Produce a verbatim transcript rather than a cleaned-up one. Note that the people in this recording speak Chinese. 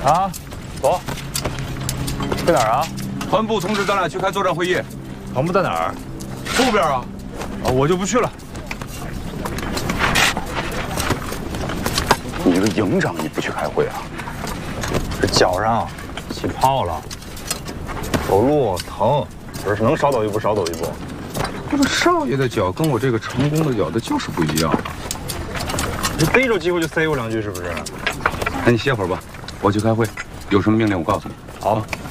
啊，走。去哪儿啊？ 团部通知咱俩去开作战会议。 团部在哪儿？ 后边啊。 啊，我就不去了。 你一个营长，你不去开会啊？ 这脚上起泡了，走路疼，只是能少走一步少走一步。 这个少爷的脚跟我这个成功的脚的就是不一样。 你逮着机会就塞我两句，是不是？ 那你歇会儿吧，我去开会，有什么命令我告诉你。 好。